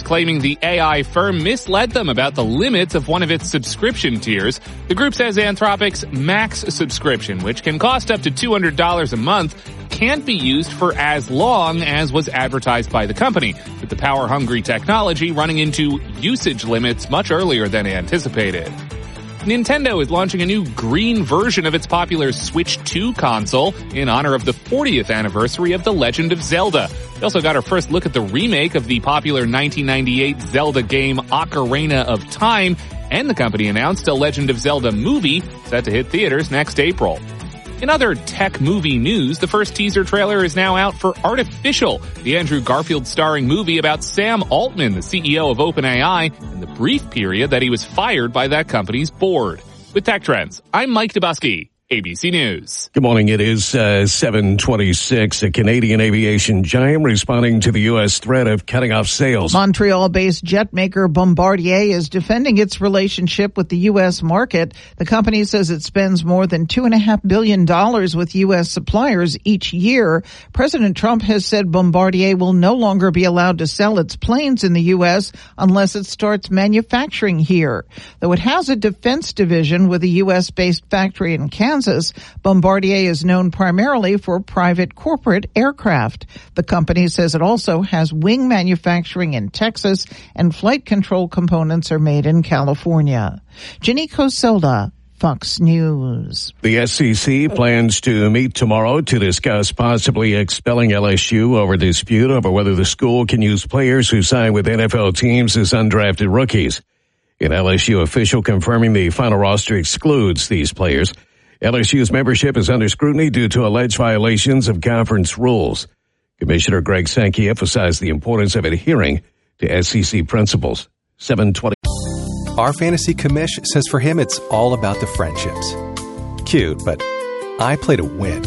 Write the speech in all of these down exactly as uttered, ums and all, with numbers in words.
claiming the A I firm misled them about the limits of one of its subscription tiers. The group says Anthropic's Max subscription, which can cost up to two hundred dollars a month, can't be used for as long as was advertised by the company, with the power-hungry technology running into usage limits much earlier than anticipated. Nintendo is launching a new green version of its popular Switch two console in honor of the fortieth anniversary of The Legend of Zelda. We also got our first look at the remake of the popular nineteen ninety-eight Zelda game Ocarina of Time, and the company announced a Legend of Zelda movie set to hit theaters next April. In other tech movie news, the first teaser trailer is now out for Artificial, the Andrew Garfield starring movie about Sam Altman, the C E O of OpenAI, and the brief period that he was fired by that company's board. With Tech Trends, I'm Mike Dubusky, A B C News. Good morning. It is uh, seven twenty-six. A Canadian aviation giant responding to the U S threat of cutting off sales. Montreal-based jet maker Bombardier is defending its relationship with the U S market. The company says it spends more than two point five billion dollars with U S suppliers each year. President Trump has said Bombardier will no longer be allowed to sell its planes in the U S unless it starts manufacturing here. Though it has a defense division with a U S-based factory in Kansas, Kansas, Bombardier is known primarily for private corporate aircraft. The company says it also has wing manufacturing in Texas, and flight control components are made in California. Jenny Coselda, Fox News. The S E C plans to meet tomorrow to discuss possibly expelling L S U over dispute over whether the school can use players who sign with N F L teams as undrafted rookies. An L S U official confirming the final roster excludes these players. L S U's membership is under scrutiny due to alleged violations of conference rules. Commissioner Greg Sankey emphasized the importance of adhering to S E C principles. seven twenty. Our fantasy commish says for him it's all about the friendships. Cute, but I play to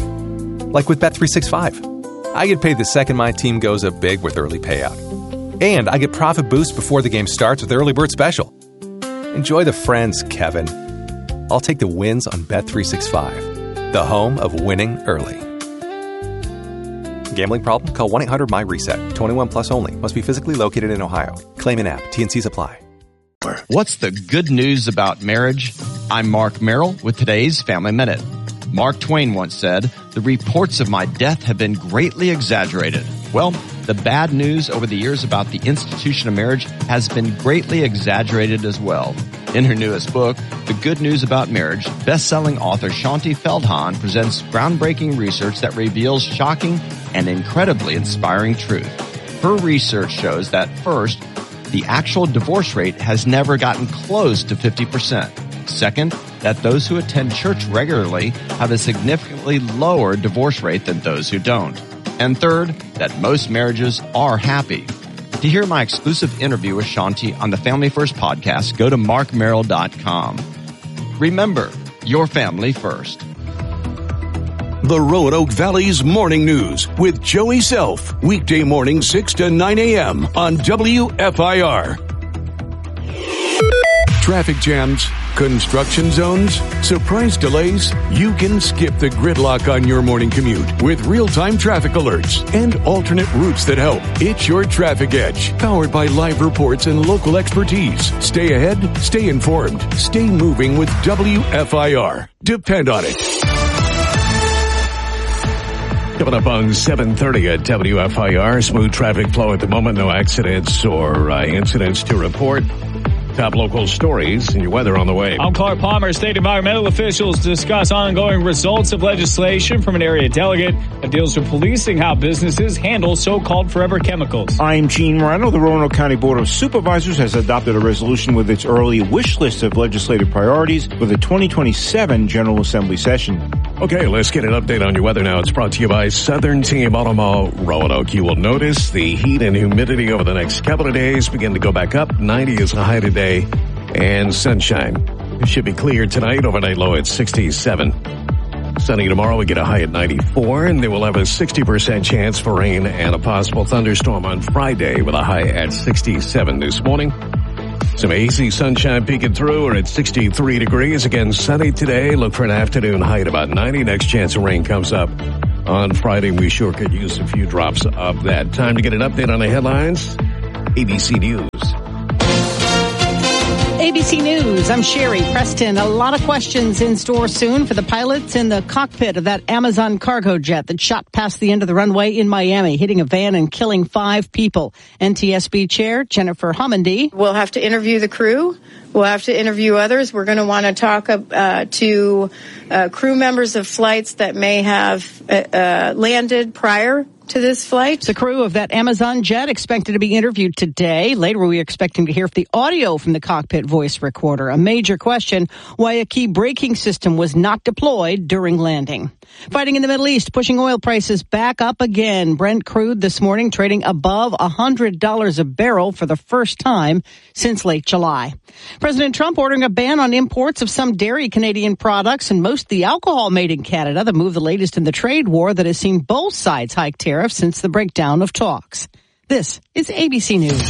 win. Like with Bet three sixty-five. I get paid the second my team goes up big with early payout. And I get profit boost before the game starts with Early Bird Special. Enjoy the friends, Kevin. I'll take the wins on Bet three sixty-five, the home of winning early. Gambling problem? Call one eight hundred my reset. twenty-one plus only. Must be physically located in Ohio. Claim in app. T N Cs apply. What's the good news about marriage? I'm Mark Merrill with today's Family Minute. Mark Twain once said, "The reports of my death have been greatly exaggerated." Well, the bad news over the years about the institution of marriage has been greatly exaggerated as well. In her newest book, The Good News About Marriage, best-selling author Shaunti Feldhahn presents groundbreaking research that reveals shocking and incredibly inspiring truth. Her research shows that, first, the actual divorce rate has never gotten close to fifty percent. Second, that those who attend church regularly have a significantly lower divorce rate than those who don't. And third, that most marriages are happy. To hear my exclusive interview with Shaunti on the Family First podcast, go to mark merrill dot com. Remember, your family first. The Roanoke Valley's Morning News with Joey Self. Weekday morning six to nine a.m. on W F I R. Traffic jams, construction zones, surprise delays. You can skip the gridlock on your morning commute with real-time traffic alerts and alternate routes that help. It's your Traffic Edge, powered by live reports and local expertise. Stay ahead, stay informed, stay moving with W F I R. Depend on it. Coming up on seven thirty at W F I R, smooth traffic flow at the moment, no accidents or uh, incidents to report. Top local stories and your weather on the way. I'm Clark Palmer. State environmental officials discuss ongoing results of legislation from an area delegate that deals with policing how businesses handle so-called forever chemicals. I'm Gene Moreno. The Roanoke County Board of Supervisors has adopted a resolution with its early wish list of legislative priorities for the twenty twenty-seven General Assembly session. Okay, let's get an update on your weather now. It's brought to you by Southern Team Automall Roanoke. You will notice the heat and humidity over the next couple of days begin to go back up. ninety is the high today. And sunshine. It should be clear tonight. Overnight low at sixty-seven. Sunny tomorrow. We get a high at ninety-four. And then we'll have a sixty percent chance for rain and a possible thunderstorm on Friday with a high at sixty-seven this morning. Some hazy sunshine peeking through. We're at sixty-three degrees. Again, sunny today. Look for an afternoon high at about ninety. Next chance of rain comes up on Friday. We sure could use a few drops of that. Time to get an update on the headlines. A B C News. A B C News, I'm Sherry Preston. A lot of questions in store soon for the pilots in the cockpit of that Amazon cargo jet that shot past the end of the runway in Miami, hitting a van and killing five people. N T S B Chair Jennifer Homendy. We'll have to interview the crew. We'll have to interview others. We're going to want to talk uh, to uh, crew members of flights that may have uh, uh, landed prior to this flight. The crew of that Amazon jet expected to be interviewed today. Later, we are expecting to hear the audio from the cockpit voice recorder. A major question, why a key braking system was not deployed during landing. Fighting in the Middle East, pushing oil prices back up again. Brent crude this morning trading above one hundred dollars a barrel for the first time since late July. President Trump ordering a ban on imports of some dairy Canadian products and most of the alcohol made in Canada. The move the latest in the trade war that has seen both sides hike tariffs since the breakdown of talks. This is A B C News.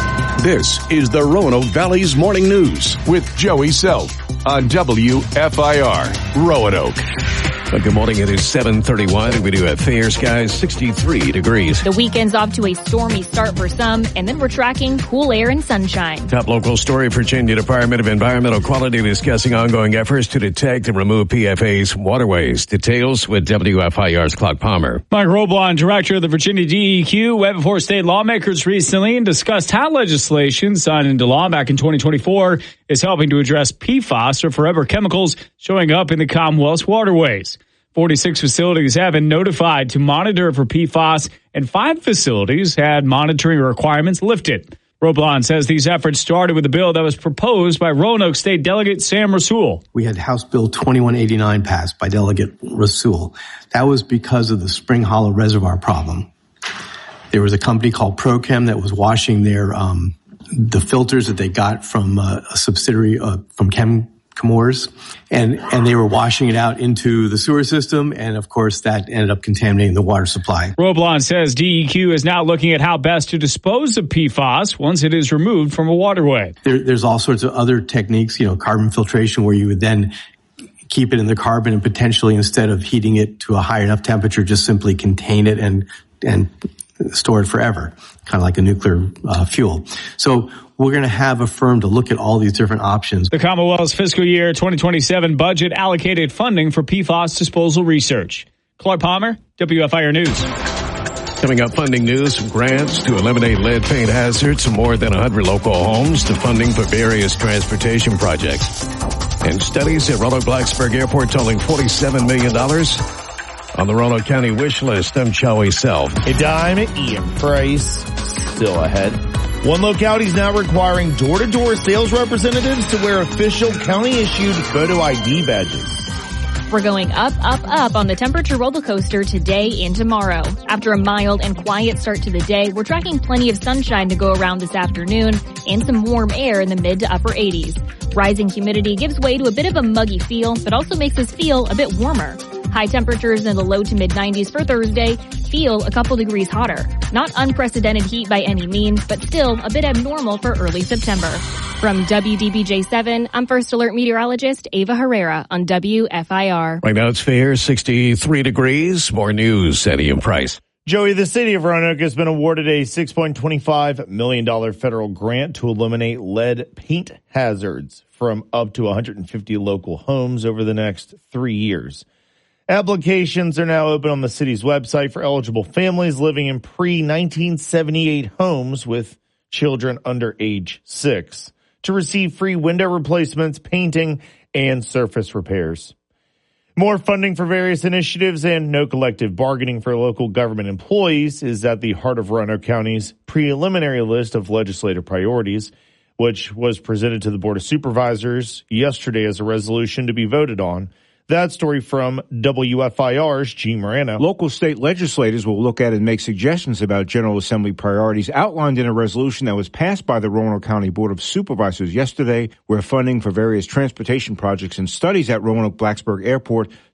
This is the Roanoke Valley's Morning News with Joey Self on W F I R Roanoke. Well, good morning. It is seven thirty-one, and we do have fair skies, sixty-three degrees. The weekend's off to a stormy start for some, and then we're tracking cool air and sunshine. Top local story, Virginia Department of Environmental Quality discussing ongoing efforts to detect and remove P F A's waterways. Details with W F I R's Clark Palmer. Mike Roblon, director of the Virginia D E Q, went before state lawmakers recently and discussed how legislation signed into law back in twenty twenty-four is helping to address P F A S, or forever chemicals, showing up in the Commonwealth's waterways. forty-six facilities have been notified to monitor for P F A S, and five facilities had monitoring requirements lifted. Roblon says these efforts started with a bill that was proposed by Roanoke State Delegate Sam Rasool. We had House Bill twenty-one eighty-nine passed by Delegate Rasool. That was because of the Spring Hollow Reservoir problem. There was a company called Prochem that was washing their um, the filters that they got from uh, a subsidiary uh, from Chem. Chemours, and and they were washing it out into the sewer system, and of course that ended up contaminating the water supply. Roblon says D E Q is now looking at how best to dispose of P F A S once it is removed from a waterway. There, there's all sorts of other techniques, you know, carbon filtration, where you would then keep it in the carbon and potentially, instead of heating it to a high enough temperature, just simply contain it and and store it forever, kind of like a nuclear uh, fuel. So we're going to have a firm to look at all these different options. The Commonwealth's fiscal year twenty twenty-seven budget allocated funding for P F A S disposal research. Clark Palmer, W F I R News. Coming up, funding news, grants to eliminate lead paint hazards to more than one hundred local homes, to funding for various transportation projects. And studies at Roanoke-Blacksburg Airport totaling forty-seven million dollars. On the Roanoke County wish list, I'm Joey Self. A dime Ian Price still ahead. One locality is now requiring door-to-door sales representatives to wear official county-issued photo I D badges. We're going up, up, up on the temperature roller coaster today and tomorrow. After a mild and quiet start to the day, we're tracking plenty of sunshine to go around this afternoon and some warm air in the mid to upper eighties. Rising humidity gives way to a bit of a muggy feel, but also makes us feel a bit warmer. High temperatures in the low to mid nineties for Thursday, feel a couple degrees hotter. Not unprecedented heat by any means, but still a bit abnormal for early September. From W D B J seven, I'm First Alert Meteorologist Ava Herrera on W F I R. Right now it's fair, sixty-three degrees. More news at Ian Price. Joey, the city of Roanoke has been awarded a six point two five million dollars federal grant to eliminate lead paint hazards from up to one hundred fifty local homes over the next three years. Applications are now open on the city's website for eligible families living in pre nineteen seventy-eight homes with children under age six to receive free window replacements, painting, and surface repairs. More funding for various initiatives and no collective bargaining for local government employees is at the heart of Roanoke County's preliminary list of legislative priorities, which was presented to the Board of Supervisors yesterday as a resolution to be voted on. That story from W F I R's G. Morano. Local state legislators will look at and make suggestions about General Assembly priorities outlined in a resolution that was passed by the Roanoke County Board of Supervisors yesterday, where funding for various transportation projects and studies at Roanoke-Blacksburg Airport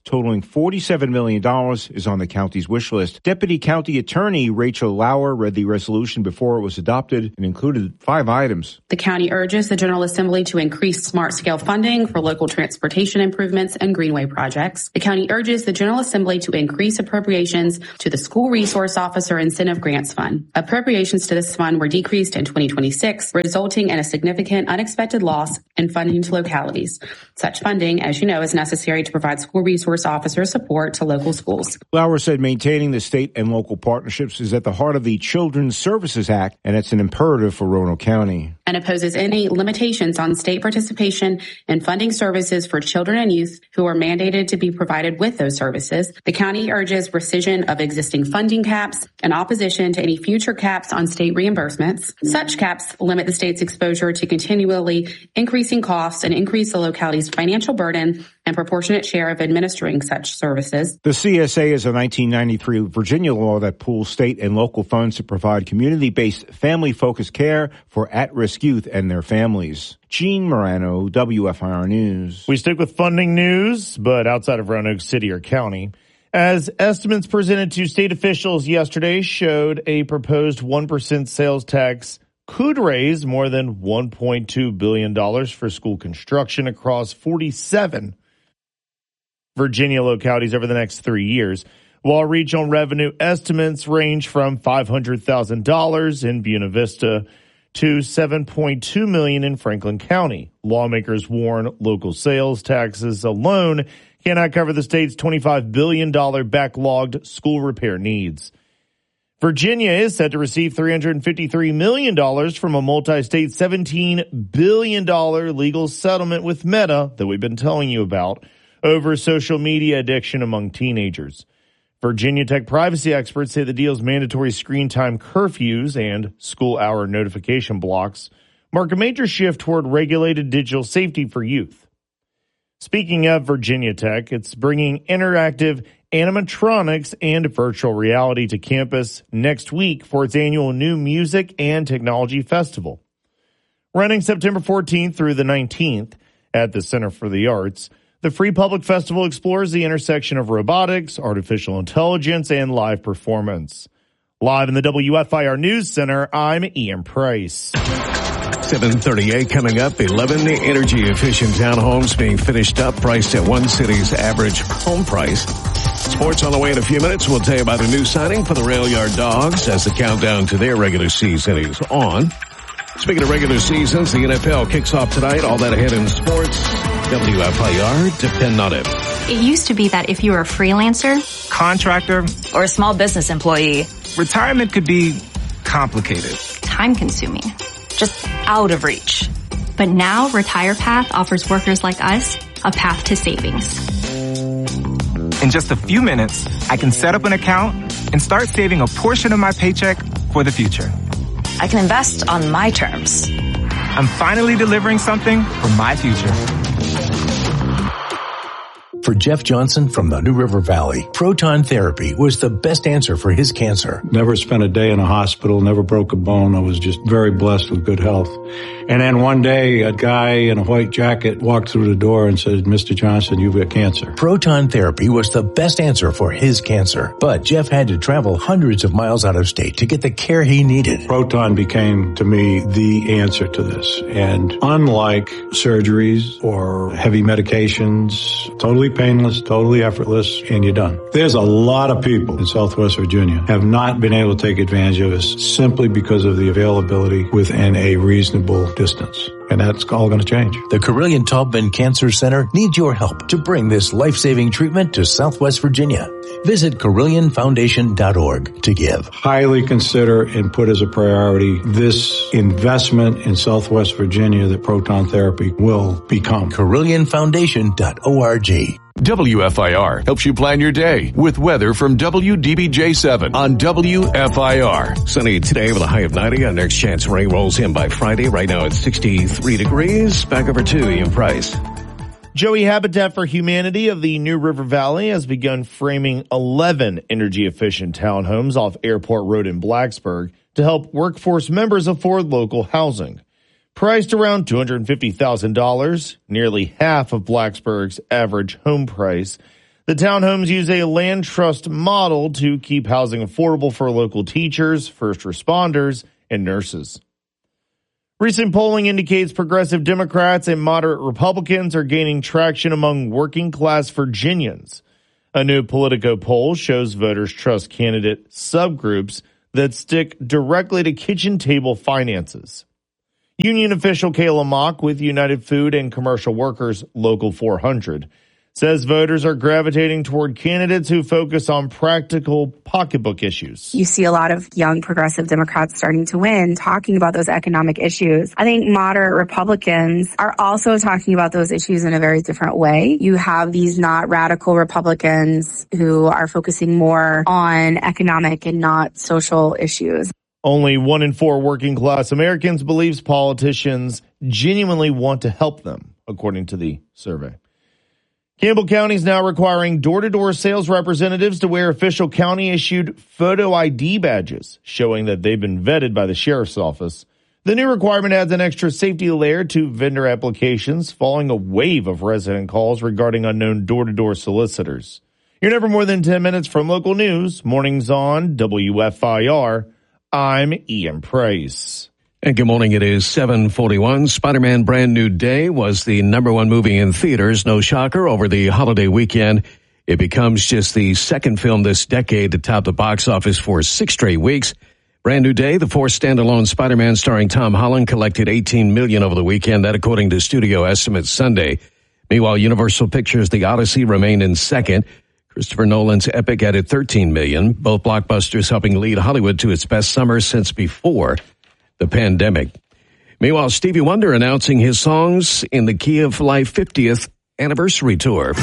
totaling forty-seven million dollars, is on the county's wish list. Deputy County Attorney Rachel Lauer read the resolution before it was adopted and included five items. The county urges the General Assembly to increase smart-scale funding for local transportation improvements and greenway projects. The county urges the General Assembly to increase appropriations to the School Resource Officer Incentive Grants Fund. Appropriations to this fund were decreased in twenty twenty-six, resulting in a significant unexpected loss in funding to localities. Such funding, as you know, is necessary to provide school resource officer support to local schools. Lauer said maintaining the state and local partnerships is at the heart of the Children's Services Act, and it's an imperative for Roanoke County. And opposes any limitations on state participation in funding services for children and youth who are mandated to be provided with those services. The county urges rescission of existing funding caps and opposition to any future caps on state reimbursements. Such caps limit the state's exposure to continually increasing costs and increase the locality's financial burden and proportionate share of administering such services. The C S A is a nineteen ninety-three Virginia law that pools state and local funds to provide community-based, family-focused care for at-risk youth and their families. Gene Morano, W F I R News. We stick with funding news, but outside of Roanoke City or County, as estimates presented to state officials yesterday showed a proposed one percent sales tax could raise more than one point two billion dollars for school construction across forty-seven Virginia localities over the next three years, while regional revenue estimates range from five hundred thousand dollars in Buena Vista to seven point two million dollars in Franklin County. Lawmakers warn local sales taxes alone cannot cover the state's twenty-five billion dollars backlogged school repair needs. Virginia is set to receive three hundred fifty-three million dollars from a multi-state seventeen billion dollars legal settlement with Meta that we've been telling you about over social media addiction among teenagers. Virginia Tech privacy experts say the deal's mandatory screen time curfews and school hour notification blocks mark a major shift toward regulated digital safety for youth. Speaking of Virginia Tech, it's bringing interactive animatronics and virtual reality to campus next week for its annual New Music and Technology Festival. Running September fourteenth through the nineteenth at the Center for the Arts, the Free Public Festival explores the intersection of robotics, artificial intelligence, and live performance. Live in the W F I R News Center, I'm Ian Price. seven thirty-eight coming up. eleven energy-efficient townhomes being finished up, priced at one city's average home price. Sports on the way in a few minutes. We'll tell you about a new signing for the Rail Yard Dogs as the countdown to their regular season is on. Speaking of regular seasons, the N F L kicks off tonight. All that ahead in sports. W F I R, depend on it. It used to be that if you were a freelancer, contractor, or a small business employee, retirement could be complicated, time-consuming, just out of reach. But now RetirePath offers workers like us a path to savings. In just a few minutes, I can set up an account and start saving a portion of my paycheck for the future. I can invest on my terms. I'm finally delivering something for my future. For Jeff Johnson from the New River Valley, proton therapy was the best answer for his cancer. Never spent a day in a hospital, never broke a bone. I was just very blessed with good health. And then one day, a guy in a white jacket walked through the door and said, Mister Johnson, you've got cancer. Proton therapy was the best answer for his cancer. But Jeff had to travel hundreds of miles out of state to get the care he needed. Proton became, to me, the answer to this. And unlike surgeries or heavy medications, totally painless, totally effortless, and you're done. There's a lot of people in Southwest Virginia have not been able to take advantage of this simply because of the availability within a reasonable distance. And that's all going to change. The Carilion Taubman Cancer Center needs your help to bring this life-saving treatment to Southwest Virginia. Visit Carilion Foundation dot org to give. Highly consider and put as a priority this investment in Southwest Virginia that proton therapy will become. Carilion Foundation dot org. W F I R helps you plan your day with weather from W D B J seven on W F I R. Sunny today with a high of ninety. Our next chance rain rolls in by Friday. Right now it's sixty-three degrees. Back over to Ian Price. Joey Habitat for Humanity of the New River Valley has begun framing eleven energy-efficient townhomes off Airport Road in Blacksburg to help workforce members afford local housing. Priced around two hundred fifty thousand dollars, nearly half of Blacksburg's average home price, The townhomes use a land trust model to keep housing affordable for local teachers, first responders, and nurses. Recent polling indicates progressive Democrats and moderate Republicans are gaining traction among working-class Virginians. A new Politico poll shows voters trust candidate subgroups that stick directly to kitchen table finances. Union official Kayla Mock with United Food and Commercial Workers Local four hundred says voters are gravitating toward candidates who focus on practical pocketbook issues. You see a lot of young progressive Democrats starting to win, talking about those economic issues. I think moderate Republicans are also talking about those issues in a very different way. You have these not radical Republicans who are focusing more on economic and not social issues. Only one in four working class Americans believes politicians genuinely want to help them, according to the survey. Campbell County is now requiring door-to-door sales representatives to wear official county-issued photo I D badges, showing that they've been vetted by the sheriff's office. The new requirement adds an extra safety layer to vendor applications, following a wave of resident calls regarding unknown door-to-door solicitors. You're never more than ten minutes from local news. Mornings on W F I R. I'm Ian Price. And good morning. It is seven forty-one. Spider-Man Brand New Day was the number one movie in theaters. No shocker over the holiday weekend. It becomes just the second film this decade to top the box office for six straight weeks. Brand New Day, the fourth standalone Spider-Man starring Tom Holland, collected eighteen million dollars over the weekend. That according to studio estimates Sunday. Meanwhile, Universal Pictures' The Odyssey remained in second. Christopher Nolan's Epic added thirteen million dollars. Both blockbusters helping lead Hollywood to its best summer since before the pandemic. Meanwhile, Stevie Wonder announcing his Songs in the Key of Life fiftieth anniversary tour.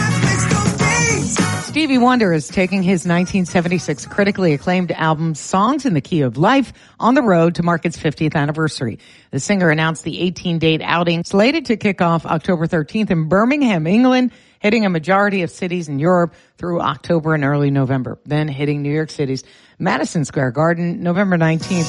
Stevie Wonder is taking his nineteen seventy-six critically acclaimed album Songs in the Key of Life on the road to mark its fiftieth anniversary. The singer announced the eighteen-date outing slated to kick off October thirteenth in Birmingham, England, hitting a majority of cities in Europe through October and early November, then hitting New York City's Madison Square Garden November nineteenth.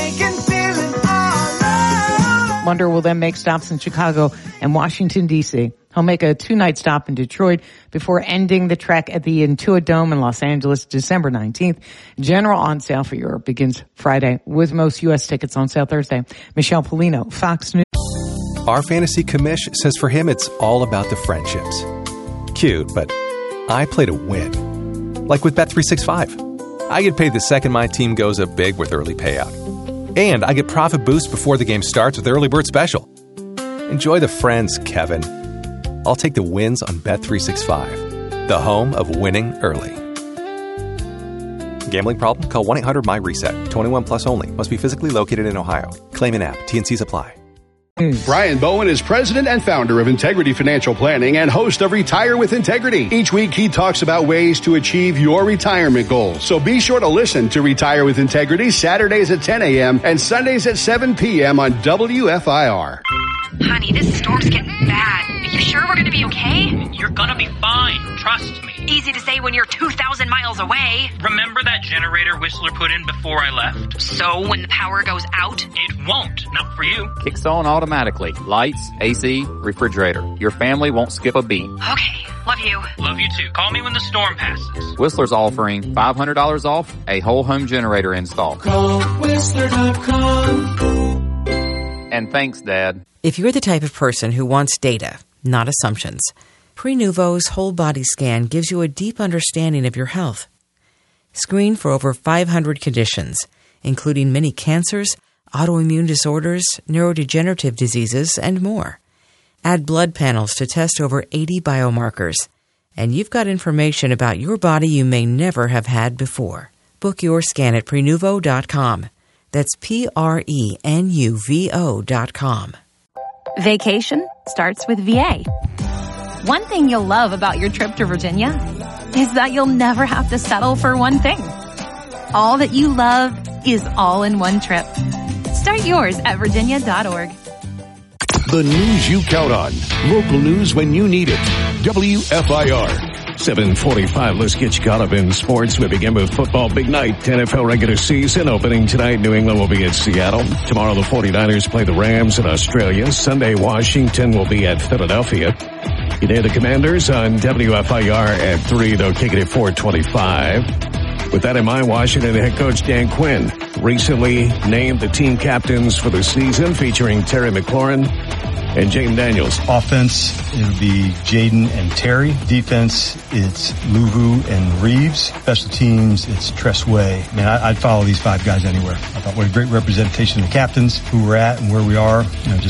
Wonder will then make stops in Chicago and Washington, D C He'll make a two-night stop in Detroit before ending the trek at the Intuit Dome in Los Angeles December nineteenth. General on sale for Europe begins Friday, with most U S tickets on sale Thursday. Michelle Polino, Fox News. Our fantasy commish says for him it's all about the friendships. Cute, but I play to win. Like with Bet three sixty-five. I get paid the second my team goes up big with early payout. And I get profit boost before the game starts with Early Bird Special. Enjoy the friends, Kevin. I'll take the wins on Bet three sixty-five, the home of winning early. Gambling problem? Call one eight hundred my reset. twenty-one plus only. Must be physically located in Ohio. Claim an app. T and C's apply. Brian Bowen is president and founder of Integrity Financial Planning and host of Retire with Integrity. Each week, he talks about ways to achieve your retirement goals. So be sure to listen to Retire with Integrity Saturdays at ten a.m. and Sundays at seven p.m. on W F I R. Honey, this storm's getting bad. Are you sure we're going to be okay? You're going to be fine. Trust me. Easy to say when you're two thousand miles away. Remember that generator Whistler put in before I left? So when the power goes out? It won't. Not for you. Kicks on automatically. Lights, A C, refrigerator. Your family won't skip a beat. Okay. Love you. Love you too. Call me when the storm passes. Whistler's offering five hundred dollars off a whole home generator install. Call Whistler dot com. And thanks, Dad. If you're the type of person who wants data, not assumptions, Prenuvo's whole body scan gives you a deep understanding of your health. Screen for over five hundred conditions, including many cancers, autoimmune disorders, neurodegenerative diseases, and more. Add blood panels to test over eighty biomarkers. And you've got information about your body you may never have had before. Book your scan at Prenuvo dot com. That's P R E N U V O dot com. Vacation starts with V A. One thing you'll love about your trip to Virginia is that you'll never have to settle for one thing. All that you love is all in one trip. Start yours at Virginia dot org. The news you count on. Local news when you need it. W F I R. seven forty-five, let's get you caught up in sports. We begin with football. Big night, N F L regular season. Opening tonight, New England will be at Seattle. Tomorrow, the forty-niners play the Rams in Australia. Sunday, Washington will be at Philadelphia. You hear the Commanders on W F I R at three. They'll kick it at four twenty-five. With that in mind, Washington head coach Dan Quinn recently named the team captains for the season, featuring Terry McLaurin and Jaden Daniels. Offense, it'll be Jaden and Terry. Defense, it's Luvu and Reeves. Special teams, it's Tressway. I mean, I, I'd follow these five guys anywhere. I thought what a great representation of the captains, who we're at and where we are. You know, just